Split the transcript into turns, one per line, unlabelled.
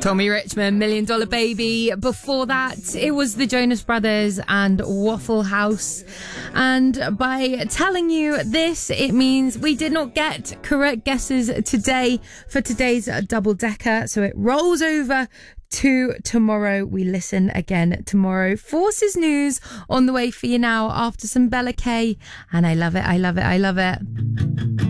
Tommy Richmond, $1 Million Baby. Before that, it was the Jonas Brothers and Waffle House. And by telling you this, it means we did not get correct guesses today for today's double decker. So it rolls over to tomorrow. We listen again tomorrow. Forces News on the way for you now after some Bella K. And I love it. I love it. I love it.